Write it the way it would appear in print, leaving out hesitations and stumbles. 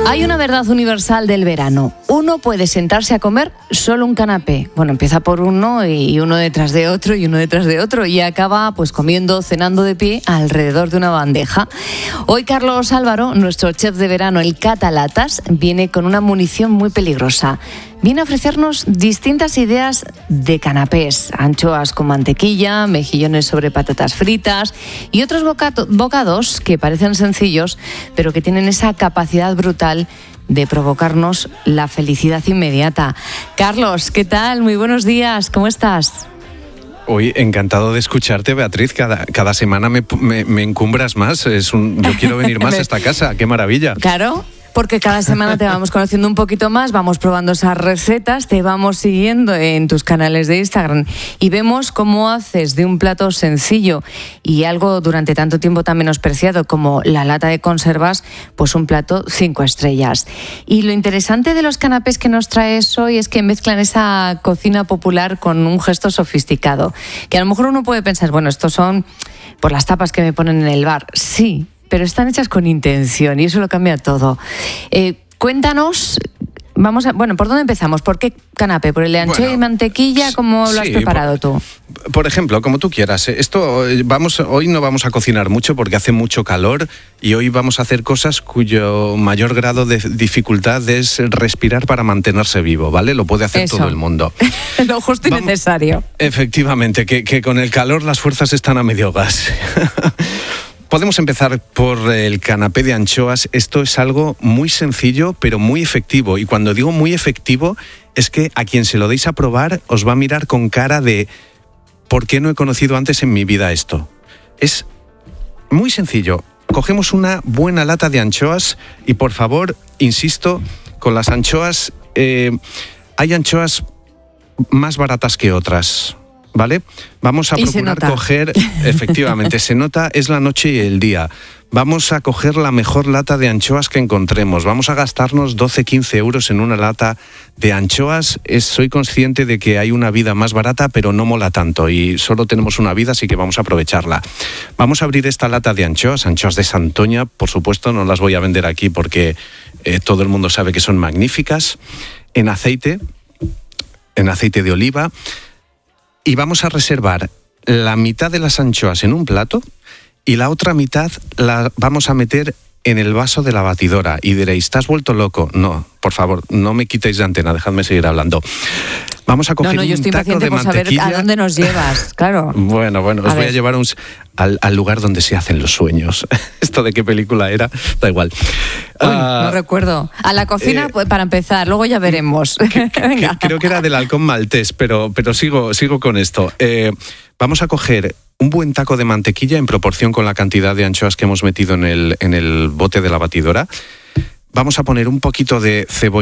Hay una verdad universal del verano. Uno puede sentarse a comer solo un canapé. Bueno, empieza por uno y uno detrás de otro y uno detrás de otro y acaba pues comiendo, cenando de pie alrededor de una bandeja. Hoy Carlos Álvaro, nuestro chef de verano, el catalatas, viene con una munición muy peligrosa. Viene a ofrecernos distintas ideas de canapés, anchoas con mantequilla, mejillones sobre patatas fritas y otros bocados que parecen sencillos, pero que tienen esa capacidad brutal de provocarnos la felicidad inmediata. Carlos, ¿qué tal? Muy buenos días, ¿cómo estás? Hoy encantado de escucharte, Beatriz. Cada semana me encumbras más. Yo quiero venir más a esta casa. ¡Qué maravilla! Claro. Porque cada semana te vamos conociendo un poquito más, vamos probando esas recetas, te vamos siguiendo en tus canales de Instagram y vemos cómo haces de un plato sencillo y algo durante tanto tiempo tan menospreciado como la lata de conservas, pues un plato 5 estrellas. Y lo interesante de los canapés que nos traes hoy es que mezclan esa cocina popular con un gesto sofisticado. Que a lo mejor uno puede pensar, bueno, estos son por las tapas que me ponen en el bar. Sí, pero están hechas con intención y eso lo cambia todo. Cuéntanos, ¿por dónde empezamos? ¿Por qué canapé? ¿Por el de anchoa y mantequilla? ¿Cómo lo has preparado tú? Por ejemplo, como tú quieras. Hoy no vamos a cocinar mucho porque hace mucho calor y hoy vamos a hacer cosas cuyo mayor grado de dificultad es respirar para mantenerse vivo, ¿vale? Lo puede hacer todo el mundo. Lo justo y necesario. Efectivamente, que con el calor las fuerzas están a medio gas. Podemos empezar por el canapé de anchoas. Esto es algo muy sencillo, pero muy efectivo. Y cuando digo muy efectivo, es que a quien se lo deis a probar os va a mirar con cara de ¿por qué no he conocido antes en mi vida esto? Es muy sencillo. Cogemos una buena lata de anchoas y, por favor, insisto, con las anchoas, hay anchoas más baratas que otras, ¿vale? Vamos a procurar coger, efectivamente, se nota, es la noche y el día. Vamos a coger la mejor lata de anchoas que encontremos. Vamos a gastarnos 12-15 euros en una lata de anchoas. Soy consciente de que hay una vida más barata, pero no mola tanto y solo tenemos una vida, así que vamos a aprovecharla. Vamos a abrir esta lata de anchoas de Santoña, por supuesto, no las voy a vender aquí porque todo el mundo sabe que son magníficas, en aceite de oliva. Y vamos a reservar la mitad de las anchoas en un plato y la otra mitad la vamos a meter en el vaso de la batidora. Y diréis, ¿estás vuelto loco? No, por favor, no me quitéis de antena, dejadme seguir hablando. Vamos a coger yo estoy un taco de por mantequilla. Saber a dónde nos llevas, claro. Bueno, os voy a llevar al lugar donde se hacen los sueños. Esto de qué película era, da igual. No recuerdo. A la cocina para empezar, luego ya veremos. Creo que era del halcón maltés, pero sigo con esto. Vamos a coger un buen taco de mantequilla en proporción con la cantidad de anchoas que hemos metido en el bote de la batidora. Vamos a poner un poquito de cebolla